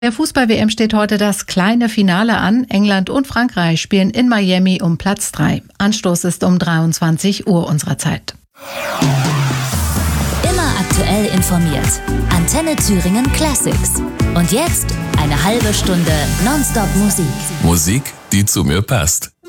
Der Fußball-WM steht heute das kleine Finale an. England und Frankreich spielen in Miami um Platz 3. Anstoß ist um 23 Uhr unserer Zeit. Immer aktuell informiert. Antenne Thüringen Classics. Und jetzt eine halbe Stunde Nonstop Musik. Musik, die zu mir passt.